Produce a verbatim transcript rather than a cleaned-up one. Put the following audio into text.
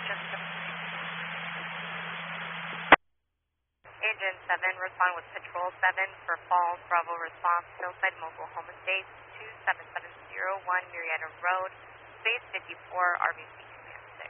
Agent seven, respond with Patrol seven for Falls Bravo response, Hillside Mobile Home Estates, two seven seven zero one Murrieta Road, Space fifty-four, R B C.